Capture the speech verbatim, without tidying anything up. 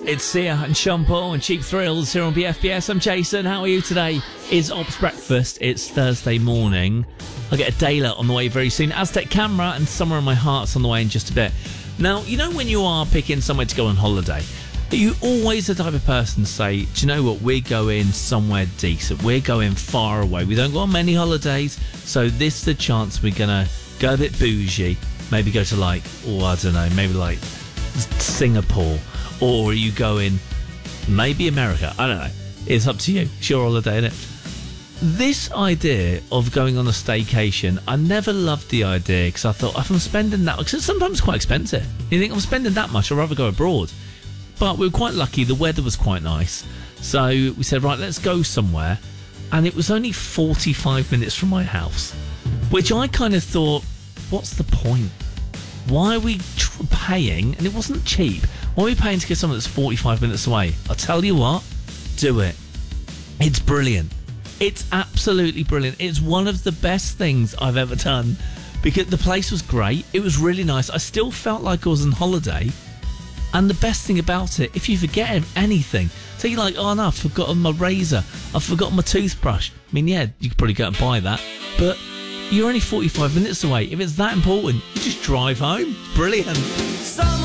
It's Sia and Sean Paul and Cheap Thrills here on B F B S. I'm Jason. How are you today? It's Ops Breakfast. It's Thursday morning. I'll get a Dayla on the way very soon. Aztec Camera and Somewhere in My Heart's on the way in just a bit. Now, you know when you are picking somewhere to go on holiday, you always the type of person to say, do you know what, we're going somewhere decent. We're going far away. We don't go on many holidays, so this is the chance we're going to go a bit bougie. Maybe go to like, oh, I don't know, maybe like Singapore. Or are you going maybe America? I don't know. It's up to you. It's your holiday, innit? This idea of going on a staycation, I never loved the idea because I thought if I'm spending that, because it's sometimes quite expensive. You think I'm spending that much, I'd rather go abroad. But we were quite lucky. The weather was quite nice. So we said, right, let's go somewhere. And it was only forty-five minutes from my house, which I kind of thought, what's the point? Why are we tr- paying? And it wasn't cheap. Why are we paying to get something that's forty-five minutes away? I'll tell you what, do it. It's brilliant. It's absolutely brilliant. It's one of the best things I've ever done because the place was great. It was really nice. I still felt like I was on holiday. And the best thing about it, if you forget anything, so you're like, oh no, I've forgotten my razor. I've forgotten my toothbrush. I mean, yeah, you could probably go and buy that. But you're only forty-five minutes away. If it's that important, you just drive home. Brilliant. So